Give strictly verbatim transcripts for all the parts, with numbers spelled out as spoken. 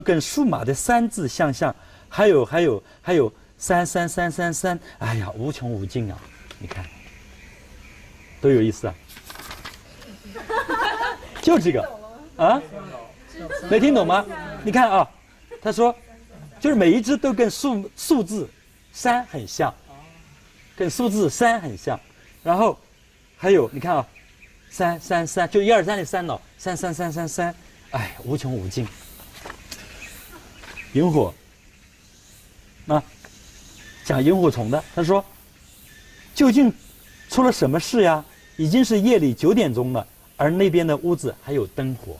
跟数码的三字相像，还有还有还有三三三三三，哎呀，无穷无尽啊！你看，多有意思啊！就这个啊，没听懂吗？你看啊，他说，就是每一只都跟数数字三很像，跟数字三很像，然后还有你看啊，三三三，就一二三的三了，三三三三三，哎，无穷无尽。萤火，啊，讲萤火虫的，他说，究竟出了什么事呀？已经是夜里九点钟了，而那边的屋子还有灯火。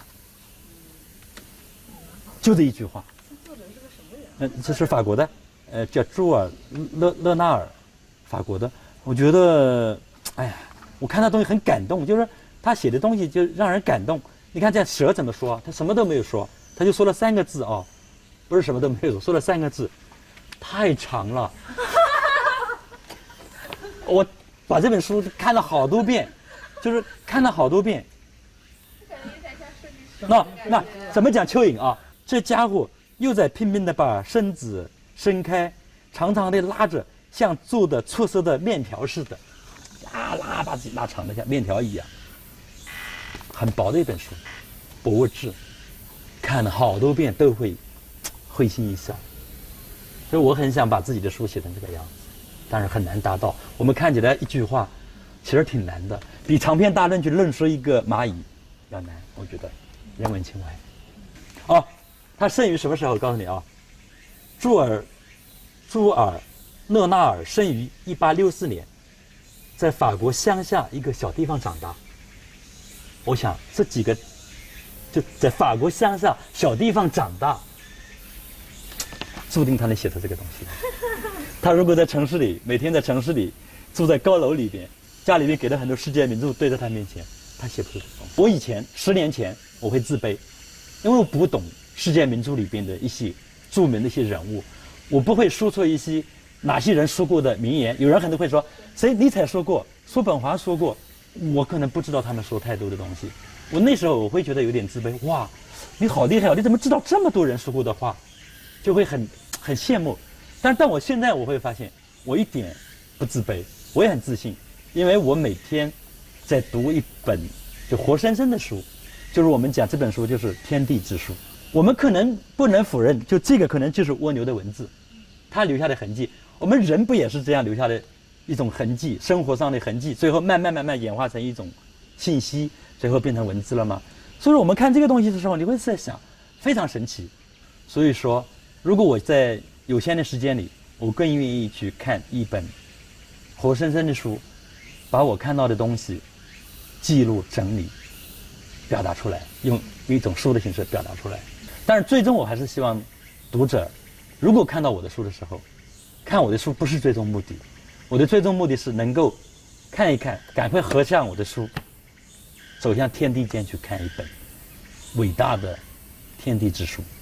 就这一句话。作者是个什么人？嗯，这是法国的，呃，叫朱尔勒勒纳尔，法国的。我觉得，哎呀，我看他东西很感动，就是他写的东西就让人感动。你看这蛇怎么说？他什么都没有说，他就说了三个字哦。不是什么都没有说，说了三个字，太长了。我把这本书看了好多遍，就是看了好多遍。那那怎么讲蚯蚓啊？这家伙又在拼命的把身子伸开，长长的拉着，像做的出色的面条似的，拉拉把自己拉长的像面条一样。很薄的一本书，博物志，看了好多遍都会会心一笑，所以我很想把自己的书写成这个样子，但是很难达到。我们看起来一句话，其实挺难的，比长篇大论去论说一个蚂蚁要难。我觉得，人文情怀。哦，他生于什么时候？告诉你啊，朱尔朱尔勒纳尔生于一八六四年，在法国乡下一个小地方长大。我想这几个就在法国乡下小地方长大。注定他能写出这个东西。他如果在城市里，每天在城市里，住在高楼里边，家里面给了很多世界名著对在他面前，他写不出这个东西。我以前十年前我会自卑，因为我不懂世界名著里边的一些著名的一些人物，我不会说出一些哪些人说过的名言。有人可能会说，谁尼采说过，叔本华说过，我可能不知道他们说太多的东西。我那时候我会觉得有点自卑，哇，你好厉害哦，你怎么知道这么多人说过的话？就会很很羡慕，但但我现在我会发现，我一点不自卑，我也很自信，因为我每天在读一本就活生生的书，就是我们讲这本书就是天地之书。我们可能不能否认，就这个可能就是蜗牛的文字，它留下的痕迹。我们人不也是这样留下的一种痕迹，生活上的痕迹，最后慢慢慢慢演化成一种信息，最后变成文字了吗？所以我们看这个东西的时候，你会在想，非常神奇。所以说，如果我在有限的时间里，我更愿意去看一本活生生的书，把我看到的东西记录、整理、表达出来，用一种书的形式表达出来。但是最终我还是希望读者，如果看到我的书的时候，看我的书不是最终目的，我的最终目的是能够看一看，赶快合上我的书，走向天地间去看一本伟大的天地之书。